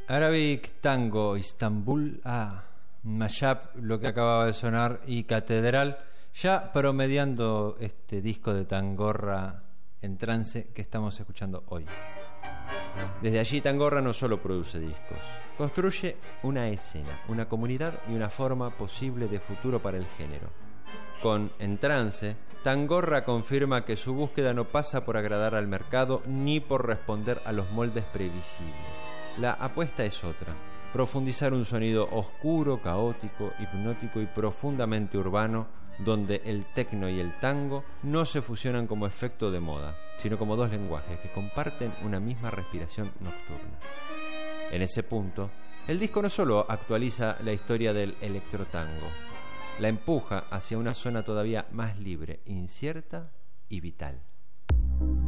Arabic Tango Istambul, mashup, lo que acababa de sonar, y Catedral, ya promediando este disco de Tangorra en trance que estamos escuchando hoy. Desde allí Tangorra no solo produce discos, construye una escena, una comunidad y una forma posible de futuro para el género. Con En Trance, Tangorra confirma que su búsqueda no pasa por agradar al mercado ni por responder a los moldes previsibles. La apuesta es otra: profundizar un sonido oscuro, caótico, hipnótico y profundamente urbano, donde el techno y el tango no se fusionan como efecto de moda, sino como dos lenguajes que comparten una misma respiración nocturna. En ese punto, el disco no solo actualiza la historia del electrotango, la empuja hacia una zona todavía más libre, incierta y vital.